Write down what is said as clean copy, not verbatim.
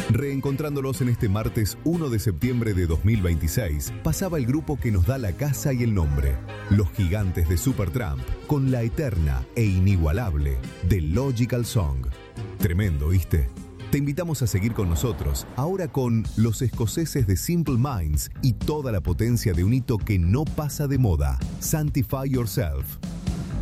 Reencontrándolos en este martes 1 de septiembre de 2026, pasaba el grupo que nos da la casa y el nombre, Los Gigantes de Supertramp, con la eterna e inigualable The Logical Song. Tremendo, ¿viste? Te invitamos a seguir con nosotros, ahora con los escoceses de Simple Minds y toda la potencia de un hito que no pasa de moda, Sanctify Yourself.